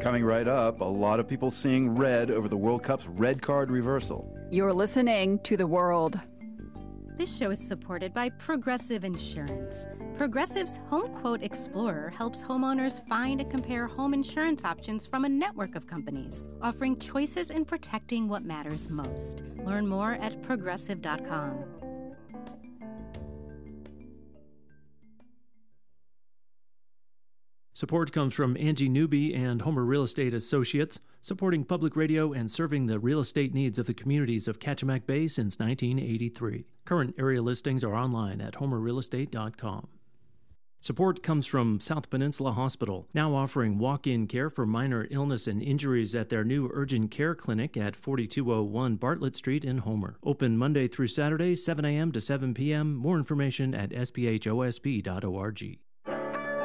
Coming right up, a lot of people seeing red over the World Cup's red card reversal. You're listening to The World. This show is supported by Progressive Insurance. Progressive's Home Quote Explorer helps homeowners find and compare home insurance options from a network of companies, offering choices in protecting what matters most. Learn more at progressive.com. Support comes from Angie Newby and Homer Real Estate Associates, supporting public radio and serving the real estate needs of the communities of Kachemak Bay since 1983. Current area listings are online at homerrealestate.com. Support comes from South Peninsula Hospital, now offering walk-in care for minor illness and injuries at their new urgent care clinic at 4201 Bartlett Street in Homer. Open Monday through Saturday, 7 a.m. to 7 p.m. More information at sphosp.org.